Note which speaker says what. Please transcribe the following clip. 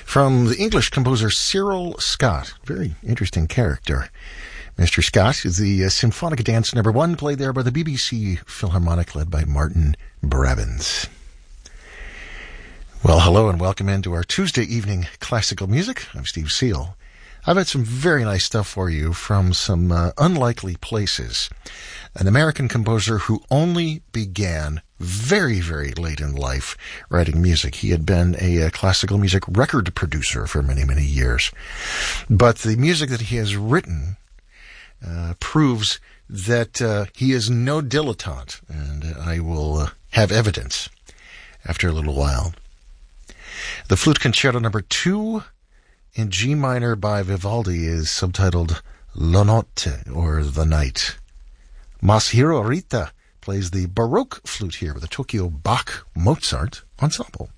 Speaker 1: from the English composer Cyril Scott. Very interesting character. Mr. Scott is the Symphonic Dance No. 1, played there by the BBC Philharmonic, led by Martin Brabants. Well, hello and welcome into our Tuesday evening classical music. I'm Steve Seal. I've had some very nice stuff for you from some unlikely places. An American composer who only began very, very late in life writing music. He had been a classical music record producer for many, many years. But the music that he has written proves that he is no dilettante, and I will have evidence after a little while. The Flute Concerto No. 2 in G minor by Vivaldi is subtitled La Notte, or The Night. Masahiro Arita plays the Baroque flute here with the Tokyo Bach Mozart Ensemble.